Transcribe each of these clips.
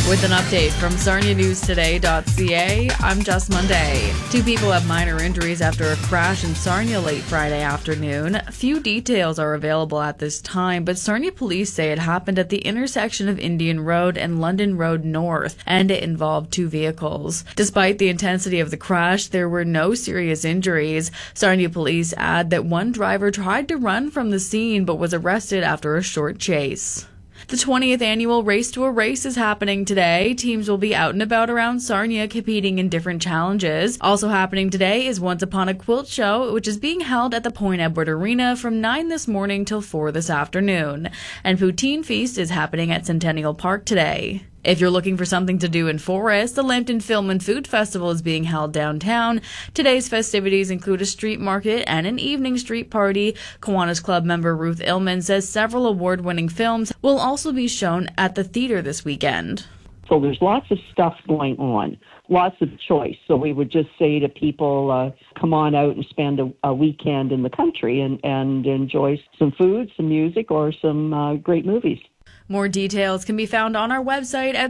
With an update from SarniaNewsToday.ca, I'm Jess Monday. 2 people have minor injuries after a crash in Sarnia late Friday afternoon. Few details are available at this time, but Sarnia police say it happened at the intersection of Indian Road and London Road North, and it involved 2 vehicles. Despite the intensity of the crash, there were no serious injuries. Sarnia police add that one driver tried to run from the scene but was arrested after a short chase. The 20th annual Race to a Race is happening today. Teams will be out and about around Sarnia competing in different challenges. Also happening today is Once Upon a Quilt Show, which is being held at the Point Edward Arena from 9 this morning till 4 this afternoon. And Poutine Feast is happening at Centennial Park today. If you're looking for something to do in Forest, the Lambton Film and Food Festival is being held downtown. Today's festivities include a street market and an evening street party. Kiwanis Club member Ruth Illman says several award-winning films will also be shown at the theater this weekend. So there's lots of stuff going on, lots of choice. So we would just say to people, come on out and spend a weekend in the country and enjoy some food, some music, or some great movies. More details can be found on our website at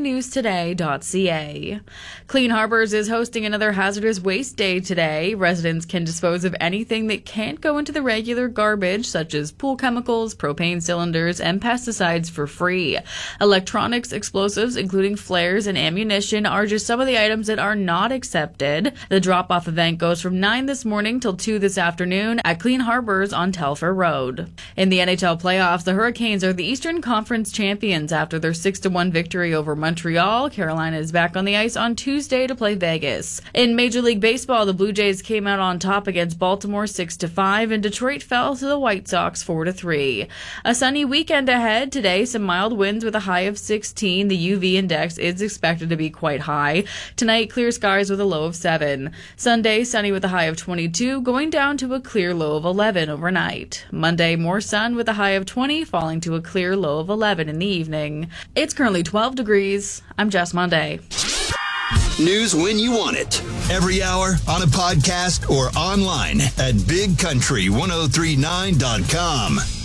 SarniaNewsToday.ca. Clean Harbors is hosting another hazardous waste day today. Residents can dispose of anything that can't go into the regular garbage, such as pool chemicals, propane cylinders, and pesticides for free. Electronics, explosives, including flares and ammunition, are just some of the items that are not accepted. The drop-off event goes from 9 this morning till 2 this afternoon at Clean Harbors on Telfair Road. In the NHL playoffs, the Hurricanes are the Eastern Conference champions after their 6-1 victory over Montreal. Carolina is back on the ice on Tuesday to play Vegas. In Major League Baseball, the Blue Jays came out on top against Baltimore 6-5, and Detroit fell to the White Sox 4-3. A sunny weekend ahead. Today, some mild winds with a high of 16. The UV index is expected to be quite high. Tonight, clear skies with a low of 7. Sunday, sunny with a high of 22, going down to a clear low of 11 overnight. Monday, more sun with a high of 20, falling to a clear low of 11 in the evening. It's currently 12 degrees. I'm Jess Monday. News when you want it. Every hour on a podcast or online at bigcountry1039.com.